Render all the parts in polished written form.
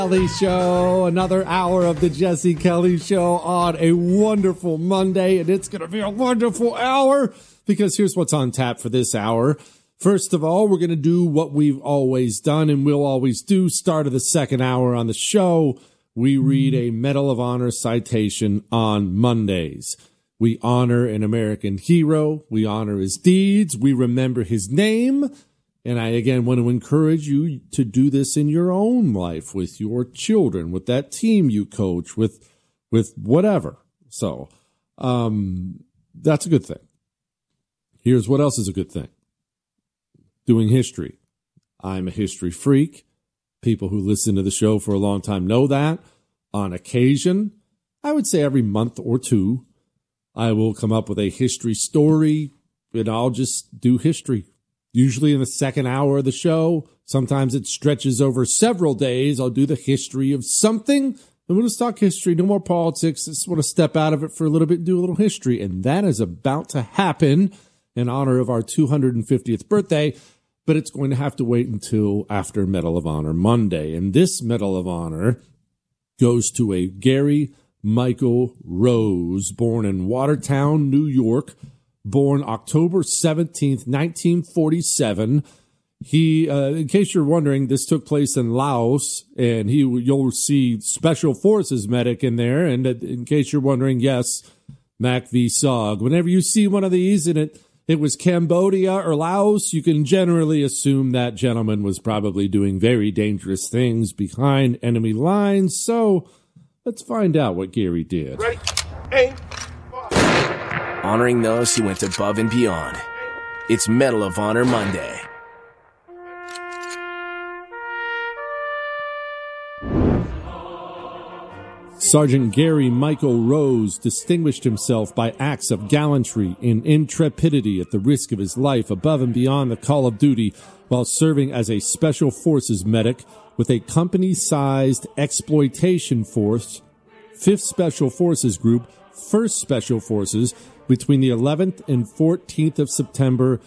Kelly Show, another hour of the Jesse Kelly Show on a wonderful Monday, and it's going to be a wonderful hour because here's what's on tap for this hour. First of all, we're going to do what we've always done and we'll always do. Start of the second hour on the show, we read a Medal of Honor citation on Mondays. We honor an American hero, we honor his deeds, we remember his name. And I, again, want to encourage you to do this in your own life with your children, with that team you coach, with whatever. So that's a good thing. Here's what else is a good thing. Doing history. I'm a history freak. People who listen to the show for a long time know that. On occasion, I would say every month or two, I will come up with a history story, and I'll just do history. Usually in the second hour of the show. Sometimes it stretches over several days. I'll do the history of something, and we'll just talk history. No more politics. Just want to step out of it for a little bit and do a little history. And that is about to happen in honor of our 250th birthday, but it's going to have to wait until after Medal of Honor Monday. And this Medal of Honor goes to a Gary Michael Rose, born in Watertown, New York. Born October 17th, 1947. He, in case you're wondering, this took place in Laos, and you'll see Special Forces medic in there. And in case you're wondering, yes, Mac V. Sog. Whenever you see one of these and it was Cambodia or Laos, you can generally assume that gentleman was probably doing very dangerous things behind enemy lines. So let's find out what Gary did. Ready? Aim. Honoring those who went above and beyond. It's Medal of Honor Monday. Sergeant Gary Michael Rose distinguished himself by acts of gallantry and intrepidity at the risk of his life above and beyond the call of duty while serving as a Special Forces medic with a company-sized exploitation force, 5th Special Forces Group, 1st Special Forces, between the 11th and 14th of September,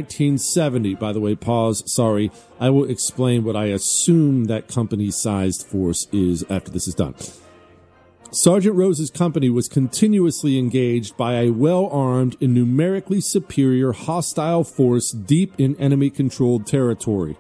1970. By the way, pause, sorry. I will explain what I assume that company-sized force is after this is done. Sergeant Rose's company was continuously engaged by a well-armed and numerically superior hostile force deep in enemy-controlled territory.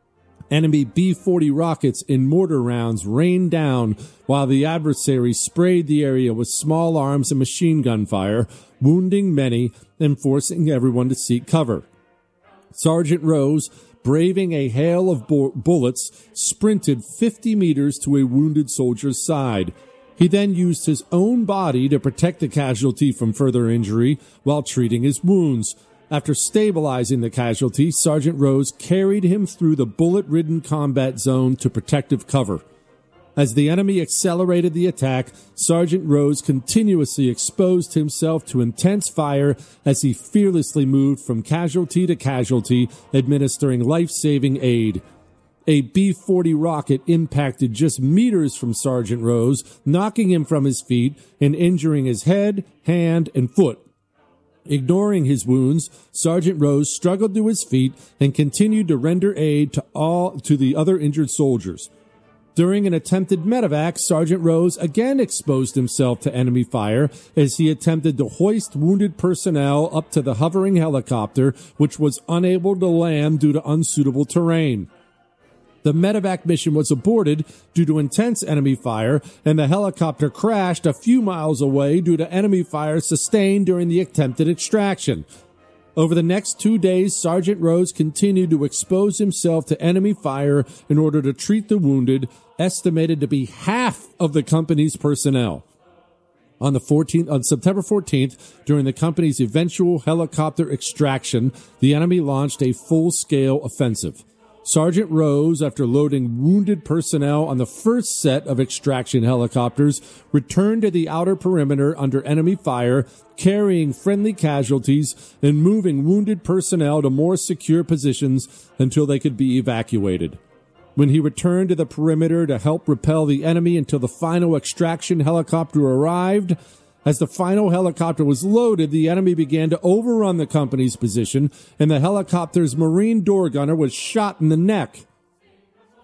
Enemy B-40 rockets and mortar rounds rained down while the adversary sprayed the area with small arms and machine gun fire, wounding many and forcing everyone to seek cover. Sergeant Rose, braving a hail of bullets, sprinted 50 meters to a wounded soldier's side. He then used his own body to protect the casualty from further injury while treating his wounds. After stabilizing the casualty, Sergeant Rose carried him through the bullet-ridden combat zone to protective cover. As the enemy accelerated the attack, Sergeant Rose continuously exposed himself to intense fire as he fearlessly moved from casualty to casualty, administering life-saving aid. A B-40 rocket impacted just meters from Sergeant Rose, knocking him from his feet and injuring his head, hand, and foot. Ignoring his wounds, Sergeant Rose struggled to his feet and continued to render aid to the other injured soldiers. During an attempted medevac, Sergeant Rose again exposed himself to enemy fire as he attempted to hoist wounded personnel up to the hovering helicopter, which was unable to land due to unsuitable terrain. The medevac mission was aborted due to intense enemy fire, and the helicopter crashed a few miles away due to enemy fire sustained during the attempted extraction. Over the next 2 days, Sergeant Rose continued to expose himself to enemy fire in order to treat the wounded, estimated to be half of the company's personnel. On September 14th, during the company's eventual helicopter extraction, the enemy launched a full-scale offensive. Sergeant Rose, after loading wounded personnel on the first set of extraction helicopters, returned to the outer perimeter under enemy fire, carrying friendly casualties and moving wounded personnel to more secure positions until they could be evacuated. When he returned to the perimeter to help repel the enemy until the final extraction helicopter arrived, as the final helicopter was loaded, the enemy began to overrun the company's position, and the helicopter's Marine door gunner was shot in the neck.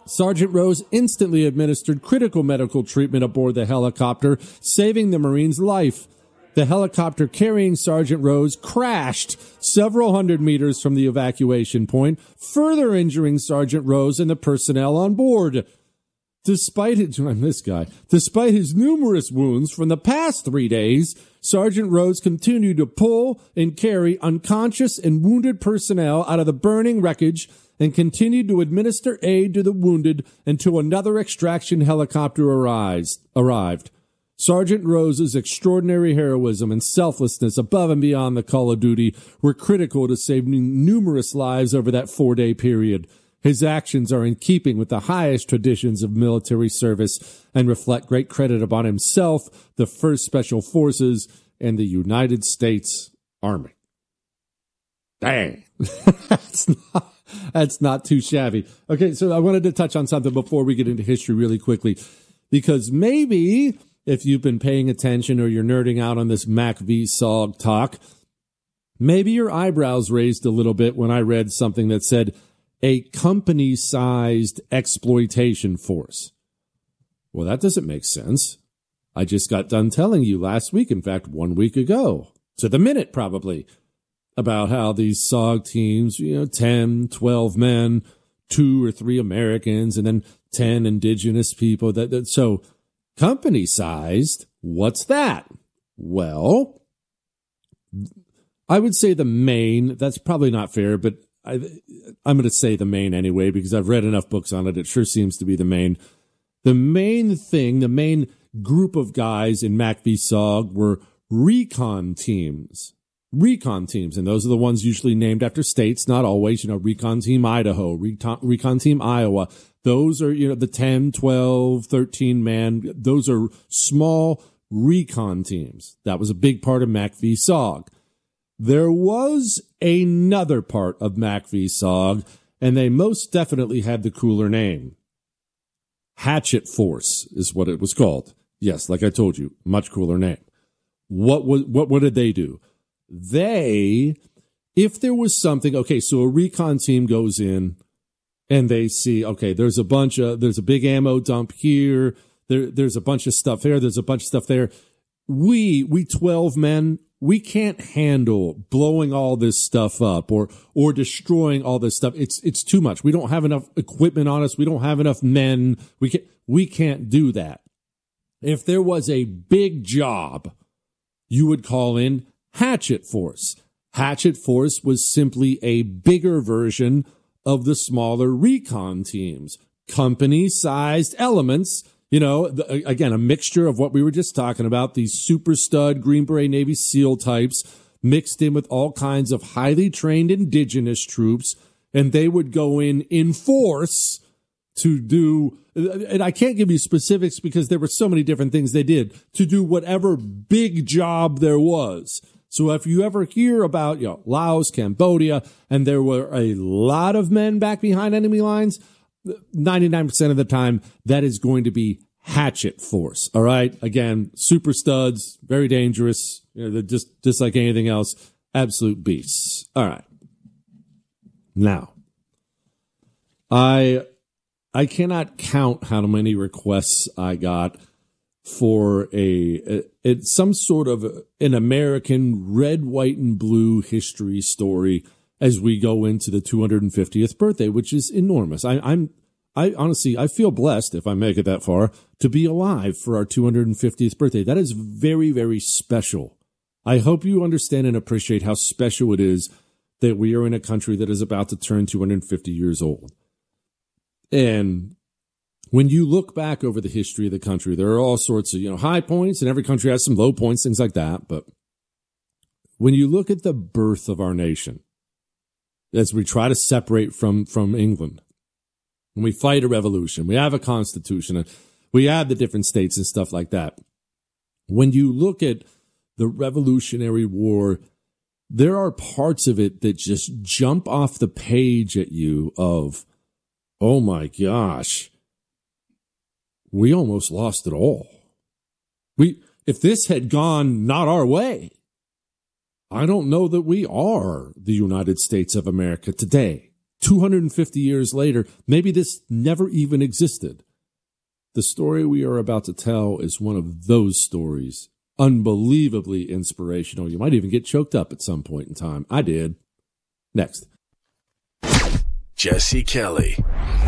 Sergeant Rose instantly administered critical medical treatment aboard the helicopter, saving the Marine's life. The helicopter carrying Sergeant Rose crashed several hundred meters from the evacuation point, further injuring Sergeant Rose and the personnel on board. Despite his numerous wounds from the past 3 days, Sergeant Rose continued to pull and carry unconscious and wounded personnel out of the burning wreckage and continued to administer aid to the wounded until another extraction helicopter arrived. Sergeant Rose's extraordinary heroism and selflessness above and beyond the call of duty were critical to saving numerous lives over that 4-day period. His actions are in keeping with the highest traditions of military service and reflect great credit upon himself, the 1st Special Forces, and the United States Army. Dang. That's not too shabby. Okay, so I wanted to touch on something before we get into history really quickly, because maybe if you've been paying attention or you're nerding out on this Mac v. SOG talk, maybe your eyebrows raised a little bit when I read something that said a company-sized exploitation force. Well, that doesn't make sense. I just got done telling you last week, in fact, 1 week ago, to the minute probably, about how these SOG teams, 10, 12 men, 2 or 3 Americans, and then 10 indigenous people. So company-sized, what's that? Well, I would say the main, that's probably not fair, but I'm going to say the main anyway, because I've read enough books on it. It sure seems to be the main. The main thing, the main group of guys in Mac v. SOG were recon teams. Recon teams, and those are the ones usually named after states, not always, Recon Team Idaho, Recon Team Iowa. Those are, the 10, 12, 13 man. Those are small recon teams. That was a big part of Mac v. SOG. There was another part of Mac v. SOG, and they most definitely had the cooler name. Hatchet Force is what it was called. Yes, like I told you, much cooler name. What did they do? If there was something, okay, so a recon team goes in and they see, okay, there's a big ammo dump here. There's a bunch of stuff here. There's a bunch of stuff there. We 12 men, we can't handle blowing all this stuff up or destroying all this stuff. It's too much. We don't have enough equipment on us. We don't have enough men. We can't do that. If there was a big job, you would call in Hatchet Force. Hatchet Force was simply a bigger version of the smaller recon teams. Company-sized elements, again, a mixture of what we were just talking about, these super stud Green Beret Navy SEAL types mixed in with all kinds of highly trained indigenous troops, and they would go in force to do, and I can't give you specifics because there were so many different things they did, to do whatever big job there was. So if you ever hear about, Laos, Cambodia, and there were a lot of men back behind enemy lines, 99% of the time, that is going to be Hatchet Force. All right. Again, super studs, very dangerous. They're just like anything else, absolute beasts. All right. Now, I cannot count how many requests I got for it's some sort of an American red, white, and blue history story as we go into the 250th birthday, which is enormous. I honestly, I feel blessed, if I make it that far, to be alive for our 250th birthday. That is very, very special. I hope you understand and appreciate how special it is that we are in a country that is about to turn 250 years old. And when you look back over the history of the country, there are all sorts of, high points, and every country has some low points, things like that. But when you look at the birth of our nation, as we try to separate from England, when we fight a revolution, we have a constitution, and we have the different states and stuff like that. When you look at the Revolutionary War, there are parts of it that just jump off the page at you of, oh my gosh, we almost lost it all. If this had gone not our way, I don't know that we are the United States of America today. 250 years later, maybe this never even existed. The story we are about to tell is one of those stories. Unbelievably inspirational. You might even get choked up at some point in time. I did. Next. Jesse Kelly.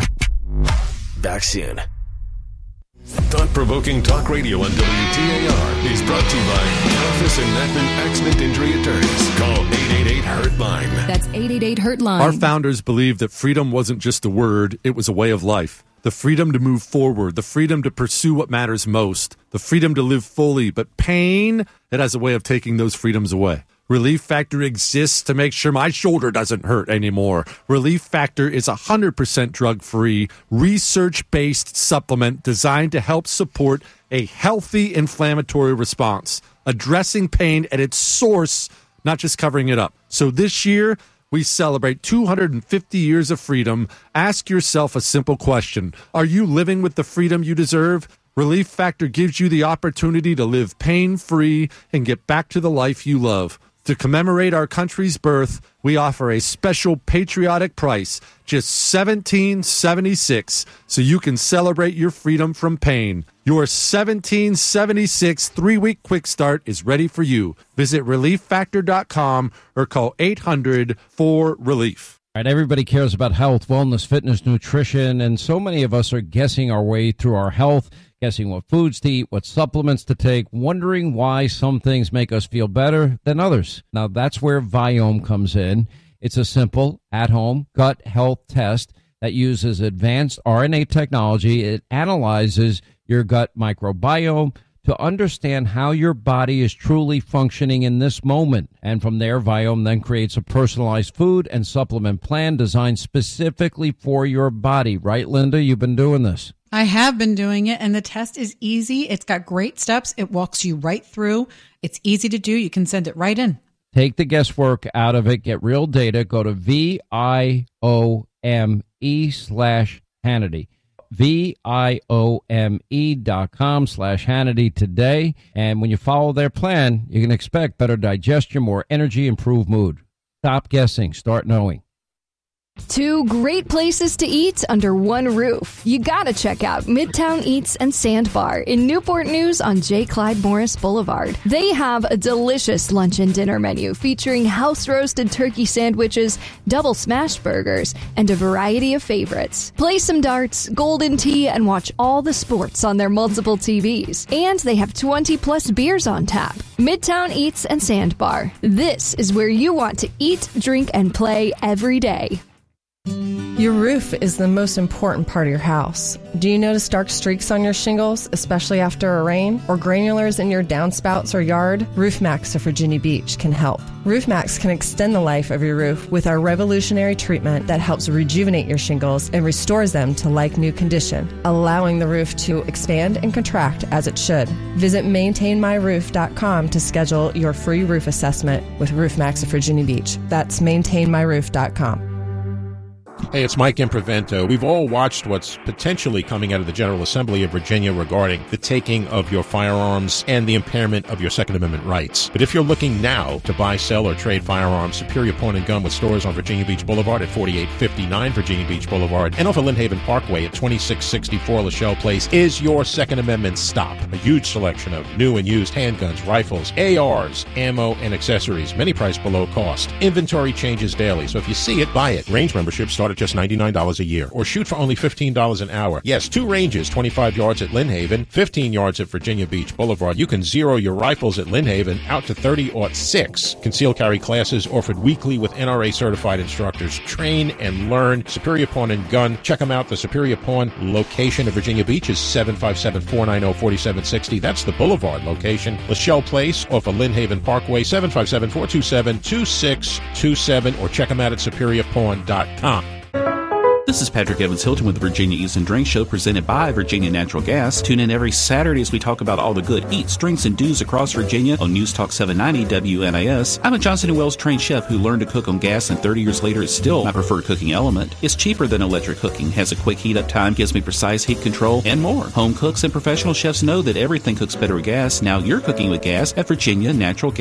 Back soon. Thought-provoking talk radio on WTAR is brought to you by Caliphus and Nachman Accident Injury Attorneys. Call 888-HURT-LINE. That's 888-HURT-LINE. Our founders believed that freedom wasn't just a word, it was a way of life. The freedom to move forward, the freedom to pursue what matters most, the freedom to live fully. But pain, it has a way of taking those freedoms away. Relief Factor exists to make sure my shoulder doesn't hurt anymore. Relief Factor is 100% drug-free, research-based supplement designed to help support a healthy inflammatory response, addressing pain at its source, not just covering it up. So this year, we celebrate 250 years of freedom. Ask yourself a simple question. Are you living with the freedom you deserve? Relief Factor gives you the opportunity to live pain-free and get back to the life you love. To commemorate our country's birth, we offer a special patriotic price, just $17.76, so you can celebrate your freedom from pain. Your $17.76 3-week quick start is ready for you. Visit ReliefFactor.com or call 800-4RELIEF. All right, everybody cares about health, wellness, fitness, nutrition, and so many of us are guessing our way through our health, guessing what foods to eat, what supplements to take, wondering why some things make us feel better than others. Now, that's where Viome comes in. It's a simple, at-home gut health test that uses advanced RNA technology. It analyzes your gut microbiome to understand how your body is truly functioning in this moment. And from there, Viome then creates a personalized food and supplement plan designed specifically for your body. Right, Linda? You've been doing this. I have been doing it, and the test is easy. It's got great steps. It walks you right through. It's easy to do. You can send it right in. Take the guesswork out of it. Get real data. Go to VIOME/Hannity. VIOME.com/Hannity today. And when you follow their plan, you can expect better digestion, more energy, improved mood. Stop guessing. Start knowing. Two great places to eat under one roof. You gotta check out Midtown Eats and Sandbar in Newport News on J. Clyde Morris Boulevard. They have a delicious lunch and dinner menu featuring house-roasted turkey sandwiches, double smash burgers, and a variety of favorites. Play some darts, golden tea, and watch all the sports on their multiple TVs. And they have 20-plus beers on tap. Midtown Eats and Sandbar. This is where you want to eat, drink, and play every day. Your roof is the most important part of your house. Do you notice dark streaks on your shingles, especially after a rain, or granulars in your downspouts or yard? RoofMax of Virginia Beach can help. RoofMax can extend the life of your roof with our revolutionary treatment that helps rejuvenate your shingles and restores them to like-new condition, allowing the roof to expand and contract as it should. Visit maintainmyroof.com to schedule your free roof assessment with RoofMax of Virginia Beach. That's maintainmyroof.com. Hey, it's Mike Improvento. We've all watched what's potentially coming out of the General Assembly of Virginia regarding the taking of your firearms and the impairment of your Second Amendment rights. But if you're looking now to buy, sell, or trade firearms, Superior Pawn and Gun with stores on Virginia Beach Boulevard at 4859 Virginia Beach Boulevard and off of Lynnhaven Parkway at 2664 Lachelle Place is your Second Amendment stop. A huge selection of new and used handguns, rifles, ARs, ammo, and accessories, many priced below cost. Inventory changes daily, so if you see it, buy it. Range memberships start at just $99 a year, or shoot for only $15 an hour. Yes, 2 ranges, 25 yards at Lynnhaven, 15 yards at Virginia Beach Boulevard. You can zero your rifles at Lynnhaven out to 30-06. Concealed carry classes offered weekly with NRA certified instructors. Train and learn. Superior Pawn and Gun. Check them out. The Superior Pawn location of Virginia Beach is 757-490-4760. That's the Boulevard location. Lachelle Place off of Lynnhaven Parkway, 757-427-2627, or check them out at superiorpawn.com. This is Patrick Evans Hilton with the Virginia Eats and Drinks Show, presented by Virginia Natural Gas. Tune in every Saturday as we talk about all the good eats, drinks, and do's across Virginia on News Talk 790 WNIS. I'm a Johnson & Wells trained chef who learned to cook on gas, and 30 years later it's still my preferred cooking element. It's cheaper than electric cooking, has a quick heat up time, gives me precise heat control, and more. Home cooks and professional chefs know that everything cooks better with gas. Now you're cooking with gas at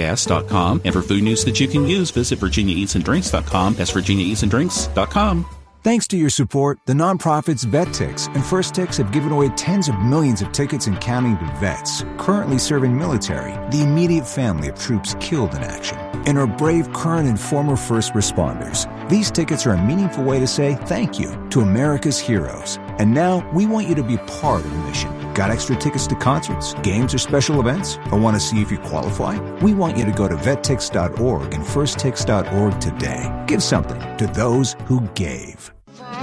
virginianaturalgas.com. And for food news that you can use, visit virginiaeatsanddrinks.com. That's virginiaeatsanddrinks.com. Thanks to your support, the nonprofits VetTix and First Tix have given away tens of millions of tickets and counting to vets currently serving military, the immediate family of troops killed in action, and our brave current and former first responders. These tickets are a meaningful way to say thank you to America's heroes. And now we want you to be part of the mission. Got extra tickets to concerts, games, or special events? Or want to see if you qualify? We want you to go to vettix.org and firsttix.org today. Give something to those who gave.